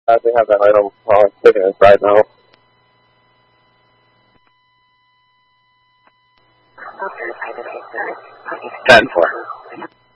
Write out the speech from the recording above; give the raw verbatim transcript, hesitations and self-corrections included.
I think I have that item while I'm sitting inside now. ten four.